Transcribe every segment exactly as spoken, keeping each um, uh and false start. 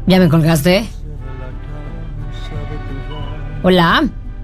¿Ya me colgaste? Hola.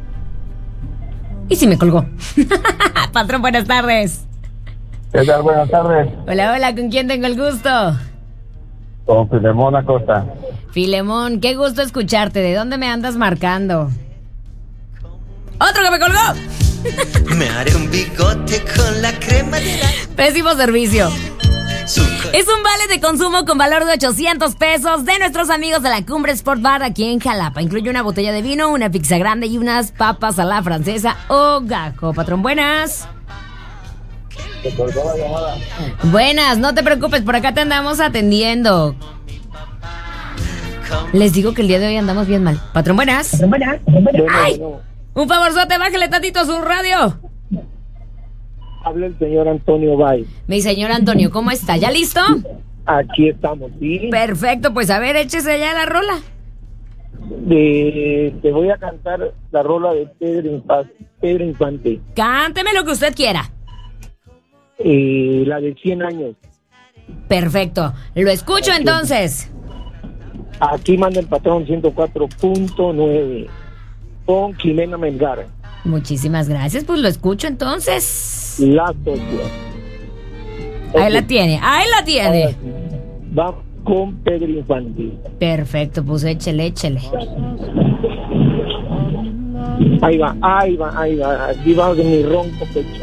Y si me colgó. Patrón, buenas tardes. ¿Qué tal? Buenas tardes. Hola, hola, ¿con quién tengo el gusto? Con Filemón Acosta. Filemón, qué gusto escucharte. ¿De dónde me andas marcando? ¡Otro que me colgó! Me haré un bigote con la crema de la... Pésimo servicio. Es un vale de consumo con valor de ochocientos pesos de nuestros amigos de la Cumbre Sport Bar aquí en Jalapa. Incluye una botella de vino, una pizza grande y unas papas a la francesa o gajo. Patrón, buenas. ¿Te colgó la llamada? Buenas, no te preocupes, por acá te andamos atendiendo. Les digo que el día de hoy andamos bien mal. Patrón, buenas. Patrón, buenas. ¡Ay! Un favorzote, bájale tantito a su radio. Habla el señor Antonio Bay. Mi señor Antonio, ¿cómo está? ¿Ya listo? Aquí estamos, ¿sí? Perfecto, pues a ver, échese ya la rola. De, te voy a cantar la rola de Pedro Infante. Pedro Infante. Cánteme lo que usted quiera. Eh, la de cien años. Perfecto, lo escucho entonces. Aquí manda el patrón ciento cuatro punto nueve con Jimena Melgar. Muchísimas gracias, pues lo escucho entonces. La Socia. Ahí la tiene, ahí la tiene. Va con Pedro Infante. Perfecto, pues échele, échele. Ahí va, ahí va, ahí va. Aquí va de mi ronco pecho.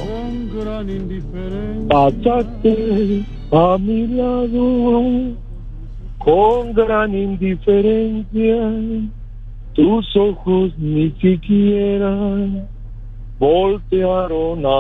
Pasaste a mi lado con gran indiferencia. Tus ojos ni siquiera voltearon a